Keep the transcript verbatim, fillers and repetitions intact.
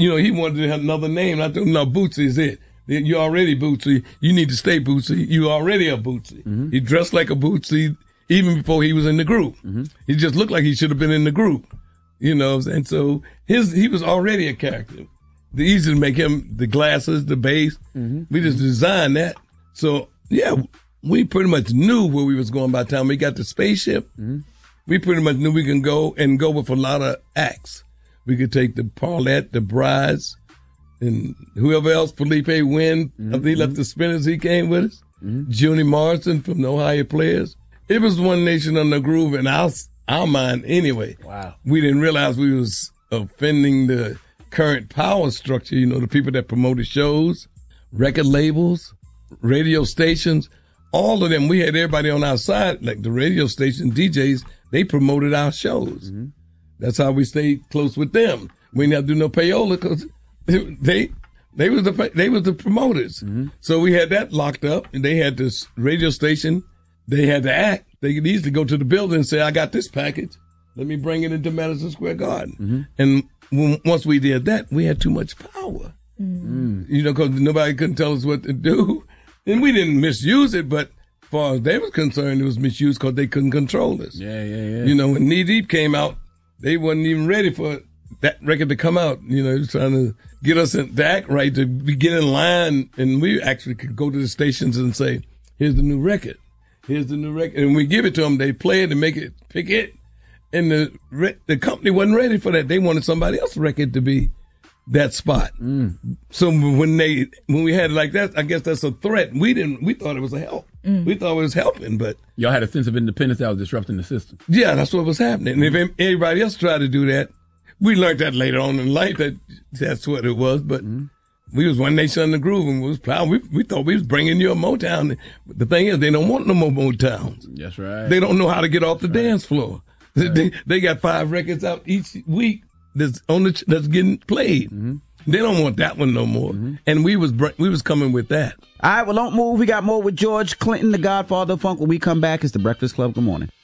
you know, he wanted to have another name. I told him, no, Bootsy is it. You're already Bootsy. You need to stay Bootsy. You already a Bootsy. Mm-hmm. He dressed like a Bootsy even before he was in the group. Mm-hmm. He just looked like he should have been in the group, you know. And so his he was already a character. The easy to make him the glasses, the bass. Mm-hmm. We just designed that. So yeah, we pretty much knew where we was going by the time we got the spaceship. Mm-hmm. We pretty much knew we can go and go with a lot of acts. We could take the Paulette, the Brides, and whoever else, Felipe Wynn, mm-hmm. after he left the Spinners, he came with us. Mm-hmm. Juni Morrison from the Ohio Players. It was One Nation Under the Groove in our, our mind anyway. Wow. We didn't realize we was offending the current power structure, you know, the people that promoted shows, record labels, radio stations, all of them. We had everybody on our side, like the radio station D Js, they promoted our shows. Mm-hmm. That's how we stayed close with them. We didn't have to do no payola because they they was the they was the promoters. Mm-hmm. So we had that locked up, and they had this radio station. They had to act. They could easily go to the building and say, "I got this package. Let me bring it into Madison Square Garden." Mm-hmm. And when, once we did that, we had too much power. Mm-hmm. You know, because nobody couldn't tell us what to do, and we didn't misuse it. But as far as they was concerned, it was misused because they couldn't control us. Yeah, yeah, yeah. You know, when Knee Deep came out, they wasn't even ready for that record to come out. You know, he was trying to get us in the act right to be get in line, and we actually could go to the stations and say, "Here's the new record. Here's the new record," and we give it to them. They play it and make it pick it, and the re- the company wasn't ready for that. They wanted somebody else's record to be that spot. Mm. So when they when we had it like that, I guess that's a threat. We didn't. We thought it was a help. Mm. We thought it was helping, but y'all had a sense of independence that was disrupting the system. Yeah, that's what was happening. And if everybody else tried to do that, we learned that later on in life that that's what it was. But mm. we was One Nation Under the Groove and we was proud. We we thought we was bringing you a Motown. But the thing is, they don't want no more Motowns. That's right. They don't know how to get off the right. dance floor. Right. They they got five records out each week that's on the that's getting played. Mm-hmm. They don't want that one no more. Mm-hmm. And we was we was coming with that. All right, well, don't move. We got more with George Clinton, the Godfather of Funk. When we come back, it's The Breakfast Club. Good morning.